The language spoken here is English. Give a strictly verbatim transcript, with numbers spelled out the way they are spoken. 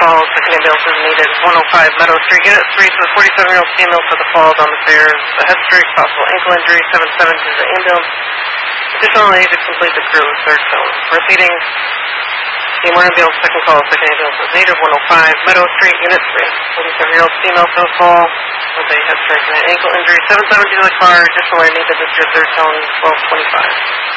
Falls. Second ambulance is needed. one oh five Meadow Street. Unit three to the forty-seven-year-old female for the falls on the stairs. A head strike, possible ankle injury. seven seven to the ambulance. Additional need to complete the crew. Third zone. Proceeding. Team one ambulance, second call. Second ambulance is needed. one oh five Meadow Street. Unit three. forty-seven-year-old female for the fall with a head strike and an ankle injury. seven seven to the car. Additional need to dispatch third zone. twelve twenty-five.